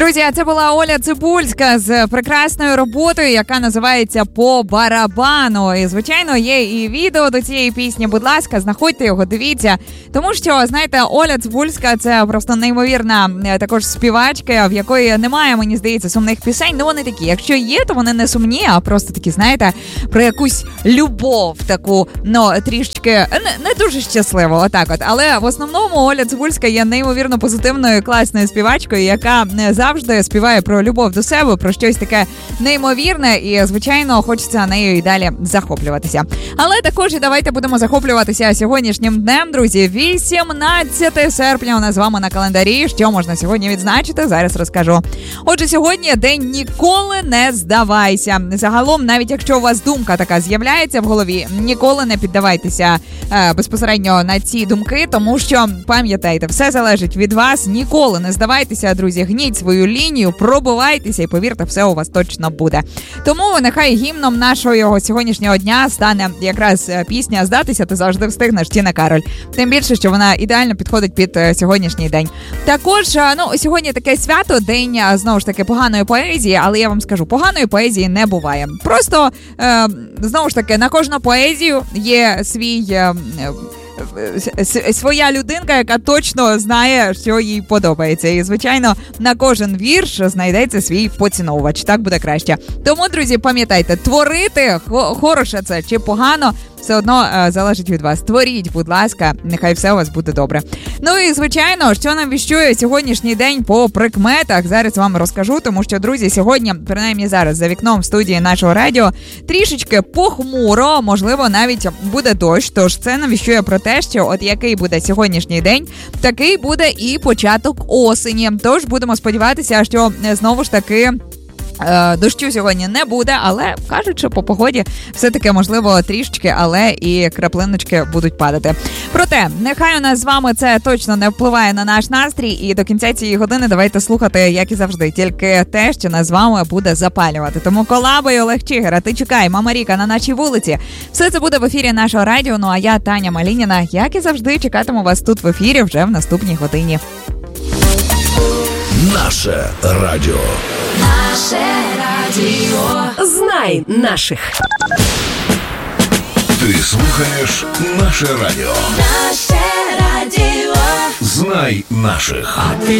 Друзі, це була Оля Цибульська з прекрасною роботою, яка називається «По барабану». І, звичайно, є і відео до цієї пісні. Будь ласка, знаходьте його, дивіться. Тому що, знаєте, Оля Цибульська – це просто неймовірна також співачка, в якої немає, мені здається, сумних пісень. Ну, вони такі. Якщо є, то вони не сумні, а просто такі, знаєте, про якусь любов таку, ну, трішечки не дуже щасливо, отак от. Але в основному Оля Цибульська є неймовірно позитивною, класною співачкою, яка завжди співає про любов до себе, про щось таке неймовірне, і, звичайно, хочеться нею і далі захоплюватися. Але також і давайте будемо захоплюватися сьогоднішнім днем, друзі. 18 серпня у нас з вами на календарі. Що можна сьогодні відзначити? Зараз розкажу. Отже, сьогодні день «Ніколи не здавайся». Загалом, навіть якщо у вас думка така з'являється в голові, ніколи не піддавайтеся безпосередньо на ці думки, тому що, пам'ятайте, все залежить від вас. Ніколи не здавайтеся, друзі, гніть свою лінію, пробивайтеся і, повірте, все у вас точно буде. Тому нехай гімном нашого сьогоднішнього дня стане якраз пісня «Здатися ти завжди встигнеш» Тіна Кароль. Тим більше, що вона ідеально підходить під сьогоднішній день. Також, сьогодні таке свято, день, знову ж таки, поганої поезії, але я вам скажу, поганої поезії не буває. Просто, знову ж таки, на кожну поезію є своя людинка, яка точно знає, що їй подобається. І, звичайно, на кожен вірш знайдеться свій поціновувач. Так буде краще. Тому, друзі, пам'ятайте, творити, хороше це чи погано, все одно залежить від вас. Творіть, будь ласка, нехай все у вас буде добре. Ну і, звичайно, що нам віщує сьогоднішній день по прикметах, зараз вам розкажу, тому що, друзі, сьогодні, принаймні зараз, за вікном в студії нашого радіо, трішечки похмуро, можливо, навіть буде дощ, тож це нам віщує про те, що от який буде сьогоднішній день, такий буде і початок осені. Тож будемо сподіватися, що знову ж таки дощу сьогодні не буде, але кажуть, що по погоді все-таки, можливо, трішечки, але і краплиночки будуть падати. Проте, нехай у нас з вами це точно не впливає на наш настрій, і до кінця цієї години давайте слухати, як і завжди, тільки те, що нас з вами буде запалювати. Тому Колаба і Олег Чигир, ти чекай, Мама Ріка на нашій вулиці. Все це буде в ефірі нашого радіо, ну а я, Таня Малініна, як і завжди, чекатиму вас тут в ефірі вже в наступній годині. Наше радіо. Наше радіо. Знай наших. Ти слухаєш Наше радіо. Наше радіо. Знай наших. А ти